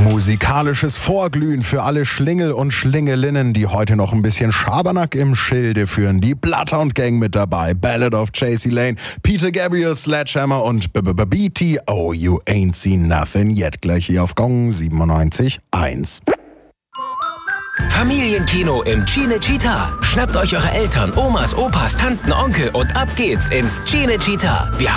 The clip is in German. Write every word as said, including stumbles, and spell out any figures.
Musikalisches Vorglühen für alle Schlingel und Schlingelinnen, die heute noch ein bisschen Schabernack im Schilde führen. Die Bloodhound Gang mit dabei, Ballad of Chasey Lane, Peter Gabriel, Sledgehammer und B T O You Ain't Seen Nothing Yet. Gleich hier auf Gong siebenundneunzig Komma eins. Familienkino im Cinecittà. Schnappt euch eure Eltern, Omas, Opas, Tanten, Onkel und ab geht's ins Cinecittà. Wir